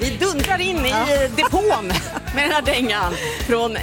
Vi dundrar in i depån med den här dängan från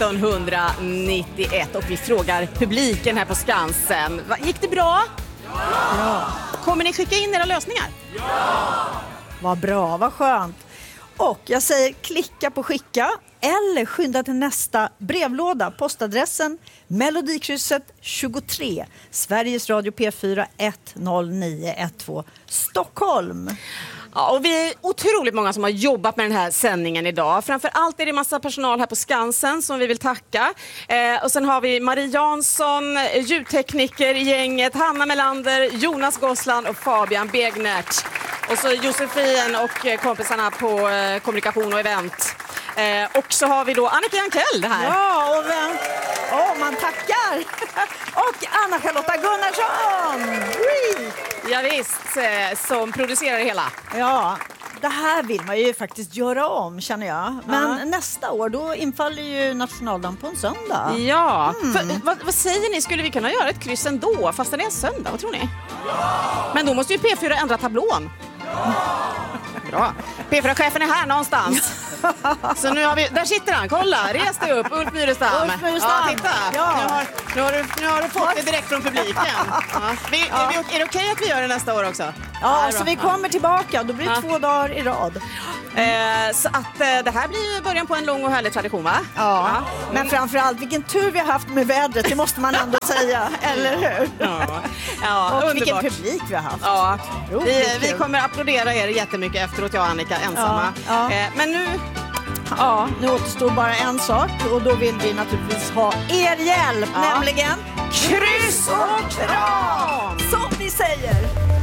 1991 och vi frågar publiken här på Skansen. Gick det bra? Ja. Kommer ni skicka in era lösningar? Ja! Vad bra, vad skönt. Och jag säger klicka på skicka eller skynda till nästa brevlåda. Postadressen Melodikrysset 23 Sveriges Radio P4 10912 Stockholm. Ja, och vi är otroligt många som har jobbat med den här sändningen idag. Framförallt är det massa personal här på Skansen som vi vill tacka. Och sen har vi Marie Jansson, ljudtekniker i gänget, Hanna Melander, Jonas Gossland och Fabian Begnert. Och så Josefin och kompisarna på kommunikation och event. Och så har vi då Annika Jankell här. Ja, och vem? Man tackar. Och Anna-Charlotta Gunnarsson. Ja, visst, som producerar det hela. Ja, det här vill man ju faktiskt göra om, känner jag. Men nästa år, då infaller ju nationaldagen på en söndag. Ja, vad säger ni? Skulle vi kunna göra ett kryss ändå, fast det är en söndag? Vad tror ni? Ja! Men då måste ju P4 ändra tablån. Ja! Bra. P4-chefen är här någonstans. Så nu har vi, där sitter han, kolla, res dig upp, Ulf Myrestam. Ja, titta. Ja. Nu har du fått det direkt från publiken. Ja. Är det okej att vi gör det nästa år också? Ja, så vi kommer tillbaka, då blir det 2 dagar i rad. Så att det här blir ju början på en lång och härlig tradition, va? Ja. Men framförallt vilken tur vi har haft med vädret, det måste man ändå säga, eller hur? Ja, och underbart. vilken publik vi har haft. Ja. Vi kommer applådera er jättemycket efteråt, jag och Annika ensamma. Ja. Men nu återstår bara en sak och då vill vi naturligtvis ha er hjälp, nämligen kryss och kram! Som vi säger!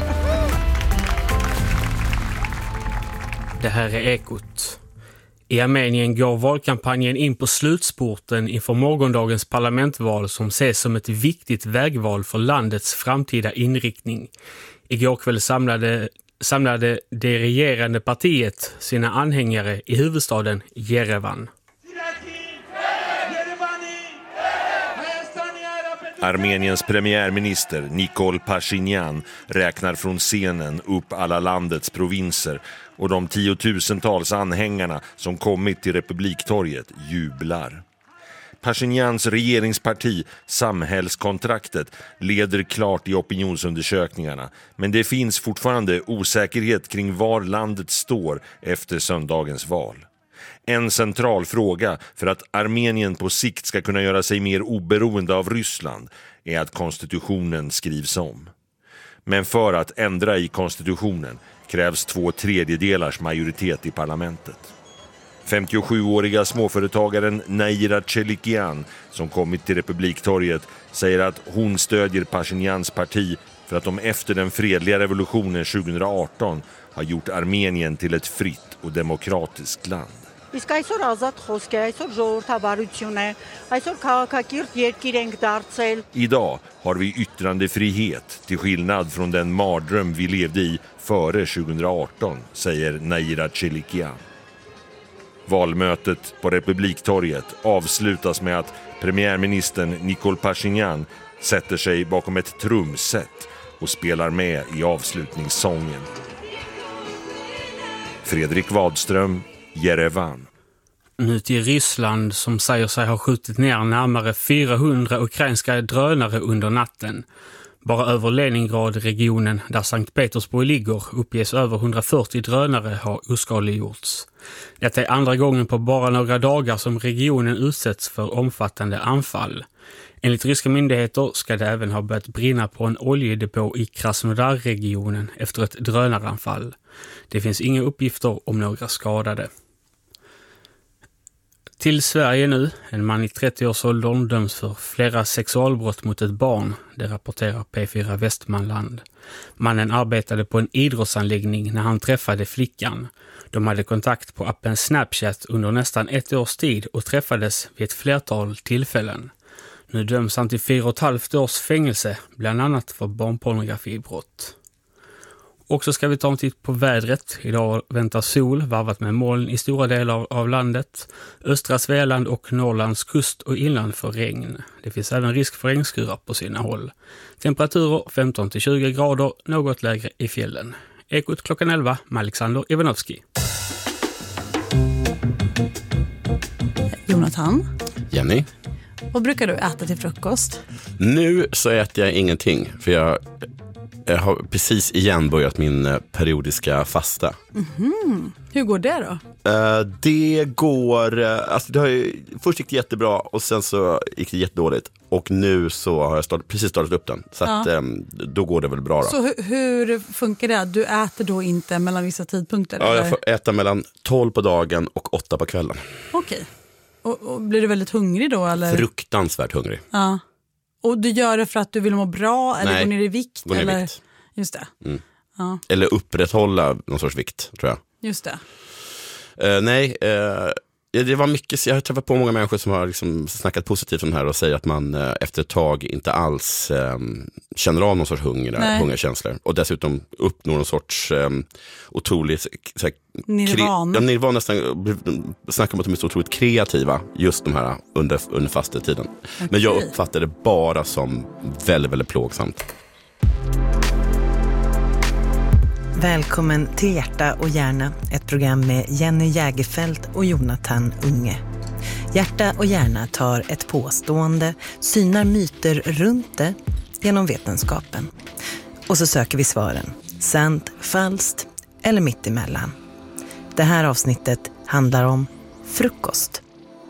Det här är Ekot. I Armenien går valkampanjen in på slutspurten inför morgondagens parlamentval som ses som ett viktigt vägval för landets framtida inriktning. Igår kväll samlade det regerande partiet sina anhängare i huvudstaden Jerevan. Armeniens premiärminister Nikol Pashinyan räknar från scenen upp alla landets provinser och de tiotusentals anhängarna som kommit till Republiktorget jublar. Pashinyans regeringsparti Samhällskontraktet leder klart i opinionsundersökningarna, men det finns fortfarande osäkerhet kring var landet står efter söndagens val. En central fråga för att Armenien på sikt ska kunna göra sig mer oberoende av Ryssland är att konstitutionen skrivs om. Men för att ändra i konstitutionen krävs 2/3 majoritet i parlamentet. 57-åriga småföretagaren Naira Chelikian som kommit till Republiktorget säger att hon stödjer Pashinyans parti för att de efter den fredliga revolutionen 2018 har gjort Armenien till ett fritt och demokratiskt land. Իսկ այսօր ազատ խոսք է, այսօր ժողովրդավարություն է, այսօր քաղաքակիրթ երկիր ենք դարձել. Idag har vi yttrandefrihet till skillnad från den mardröm vi levde i före 2018, säger Naira Chelikian. Valmötet på Republiktorget avslutas med att premiärministern Nikol Pashinyan sätter sig bakom ett trumset och spelar med i avslutningssången. Fredrik Wadström, Jerevan. Nu till Ryssland som säger sig ha skjutit ner närmare 400 ukrainska drönare under natten. Bara över Leningrad-regionen där Sankt Petersburg ligger uppges över 140 drönare ha oskadliggjorts. Detta är andra gången på bara några dagar som regionen utsätts för omfattande anfall. Enligt ryska myndigheter ska det även ha börjat brinna på en oljedepå i Krasnodar-regionen efter ett drönaranfall. Det finns inga uppgifter om några skadade. Till Sverige nu. En man i 30-årsåldern döms för flera sexualbrott mot ett barn, det rapporterar P4 Västmanland. Mannen arbetade på en idrottsanläggning när han träffade flickan. De hade kontakt på appen Snapchat under nästan 1 års tid och träffades vid ett flertal tillfällen. Nu döms han till 4,5 års fängelse, bland annat för barnpornografibrott. Och så ska vi ta en titt på vädret. Idag väntar sol, varvat med moln i stora delar av landet. Östra Svealand och Norrlands kust och inland för regn. Det finns även risk för regnskurar på sina håll. Temperaturer 15-20 grader, något lägre i fjällen. Ekot klockan 11 med Alexander Ivanovski. Jonathan. Jenny. Vad brukar du äta till frukost? Nu så äter jag ingenting, för jag har precis igen börjat min periodiska fasta. Hur går det då? Det går, alltså det har ju, först gick det jättebra och sen så gick det jättedåligt. Och nu så har jag precis startat upp den. Så att, då går det väl bra då. Så hur funkar det? Du äter då inte mellan vissa tidpunkter? Ja, eller? jag får äta mellan 12 på dagen och 8 på kvällen. Okej. Och blir du väldigt hungrig då? Eller? Fruktansvärt hungrig. Ja. Och du gör det för att du vill må bra eller Nej, gå ner i vikt? gå ner i eller? vikt. Just det. Ja. Eller upprätthålla någon sorts vikt, tror jag. Just det. Det var mycket, jag har träffat på många människor som har liksom snackat positivt om det här och säger att man efter ett tag inte alls känner av någon sorts hungerkänslor och dessutom uppnår någon sorts otroligt nirvana nästan, snackar om att de är så otroligt kreativa just de här under fastetiden. Okay. Men jag uppfattar det bara som väldigt, väldigt plågsamt. Välkommen till Hjärta och hjärna, ett program med Jenny Jägerfeld och Jonathan Unge. Hjärta och hjärna tar ett påstående, synar myter runt det genom vetenskapen. Och så söker vi svaren, sant, falskt eller mittemellan. Det här avsnittet handlar om frukost.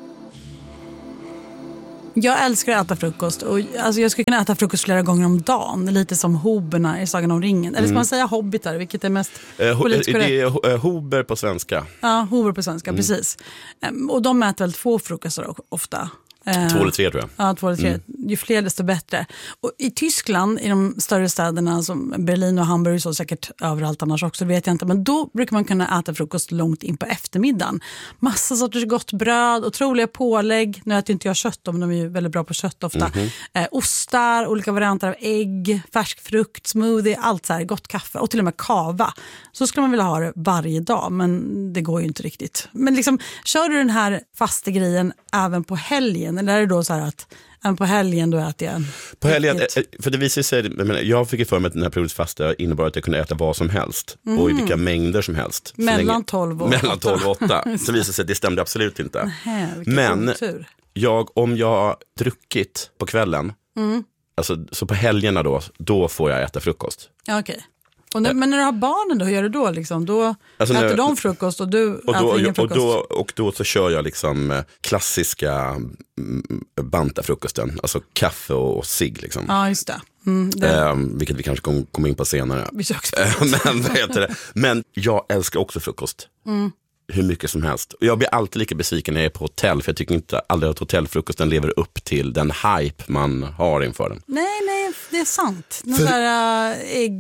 Jag älskar att äta frukost och alltså jag skulle kunna äta frukost flera gånger om dagen, lite som hoberna i Sagan om ringen. Eller ska man säga hobbitar, vilket är mest politiskt korrekt? Det är hober på svenska. Ja, hober på svenska, precis. Och de äter väl 2 frukostar ofta. 2 eller 3 tror jag. Ja, 2 eller 3. Ju fler desto bättre. Och i Tyskland, i de större städerna som Berlin och Hamburg, så säkert överallt annars också, vet jag inte. Men då brukar man kunna äta frukost långt in på eftermiddagen. Massa sorters gott bröd, otroliga pålägg. Nu äter inte jag kött, men de är ju väldigt bra på kött ofta. Ostar, olika varianter av ägg, färsk frukt, smoothie, allt så här, gott kaffe och till och med kava. Så skulle man vilja ha det varje dag, men det går ju inte riktigt. Men liksom, kör du den här fasta grejen även på helgen? Eller är det då så här att på helgen då äter jag på helgen, för det visar sig, jag fick ju för mig att den här periodens fasta innebar att jag kunde äta vad som helst och i vilka mängder som helst. Mellan 12 och 8. Så visade sig att det stämde absolut inte. Men om jag druckit på kvällen, alltså, så på helgerna då får jag äta frukost. Ja, okej. Men när du har barnen då, hur gör du då? Liksom? Då alltså äter de frukost och du äter ingen frukost? Och då så kör jag liksom klassiska banta-frukosten. Alltså kaffe och cigg liksom. Ja, just det. Vilket vi kanske kommer in på senare. Men vad heter det? Men jag älskar också frukost. Hur mycket som helst. Och jag blir alltid lika besviken när jag är på hotell, för jag tycker inte aldrig att hotellfrukosten lever upp till den hype man har inför den. Nej, det är sant. Någon där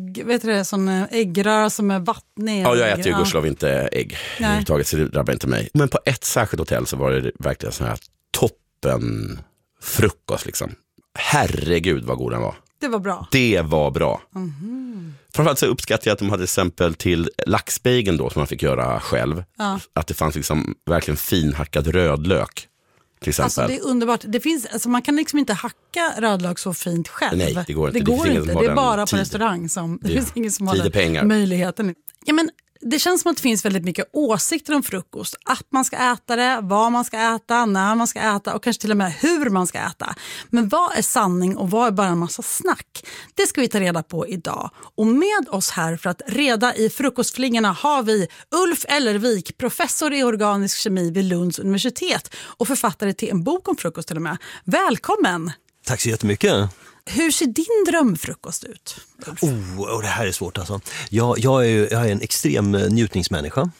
äggrör som är vattnig. Ja, jag äter ju gudskelov inte ägg överhuvudtaget, så det drabbar inte mig. Men på ett särskilt hotell så var det verkligen så här toppen frukost liksom. Herregud vad god den var. Det var bra. Det var bra. Framförallt så uppskattar jag att de hade exempel till laxbejgen då som man fick göra själv. Ja. Att det fanns liksom verkligen finhackad rödlök till exempel. Alltså det är underbart. Det finns, alltså man kan liksom inte hacka rödlök så fint själv. Nej, det går inte. Det är bara på restaurang som det finns ingen som har den möjligheten. Ja, men det känns som att det finns väldigt mycket åsikter om frukost. Att man ska äta det, vad man ska äta, när man ska äta och kanske till och med hur man ska äta. Men vad är sanning och vad är bara en massa snack? Det ska vi ta reda på idag. Och med oss här för att reda i frukostflingorna har vi Ulf Ellervik, professor i organisk kemi vid Lunds universitet och författare till en bok om frukost till och med. Välkommen! Tack så jättemycket! Hur ser din drömfrukost ut? Det här är svårt alltså. Jag är en extrem njutningsmänniska.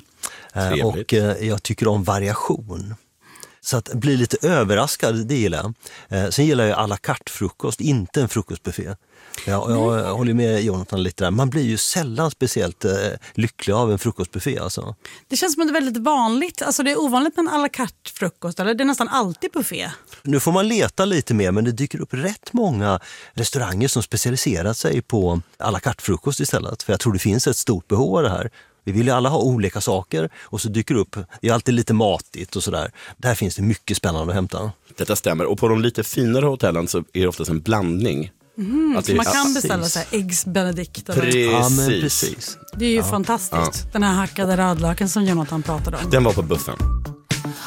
Och jag tycker om variation. Så att bli lite överraskad, det gillar jag. Sen gillar jag à la carte frukost, inte en frukostbuffé. Jag håller med Jonathan lite där. Man blir ju sällan speciellt lycklig av en frukostbuffé alltså. Det känns som att det är väldigt vanligt. Alltså det är ovanligt med en à la carte frukost, eller det är nästan alltid buffé. Nu får man leta lite mer, men det dyker upp rätt många restauranger som specialiserat sig på à la carte frukost istället. För jag tror det finns ett stort behov av det här. Vi vill ju alla ha olika saker och så dyker upp, det är alltid lite matigt och sådär. Där finns det mycket spännande att hämta. Detta stämmer, och på de lite finare hotellen så är det oftast en blandning. Så man kan beställa så här eggs benedict. Precis. Det är ju fantastiskt. Den här hackade rödlöken som Jonathan pratade om. Den var på buffen.